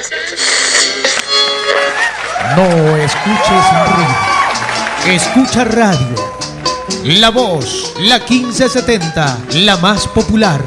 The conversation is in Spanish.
No escuches ruido. Escucha radio. La Voz, la 1570, la más popular.